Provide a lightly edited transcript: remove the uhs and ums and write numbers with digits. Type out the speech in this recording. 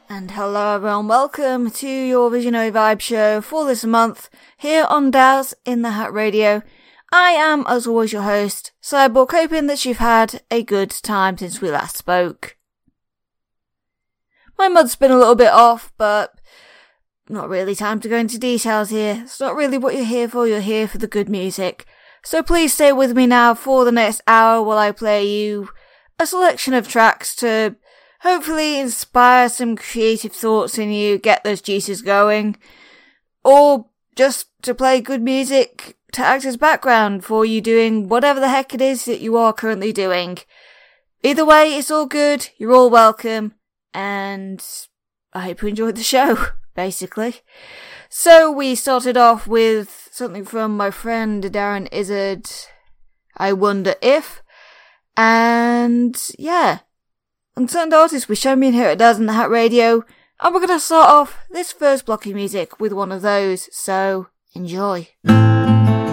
And hello everyone, welcome to your Visionary Vibe show for this month, here on Daz in the Hat Radio. I am, as always, your host, Cyborg, hoping that you've had a good time since we last spoke. My month's been a little bit off, but not really time to go into details here. It's not really what you're here for the good music. So please stay with me now for the next hour while I play you a selection of tracks to hopefully inspire some creative thoughts in you, get those juices going, or just to play good music to act as background for you doing whatever the heck it is that you are currently doing. Either way, it's all good, you're all welcome, and I hope you enjoyed the show, basically. So we started off with something from my friend Darren Izzard, I Wonder If, and yeah, Unsung Artists with Show Me and Here It Does in the Hat Radio, and we're going to start off this first block of music with one of those, so enjoy.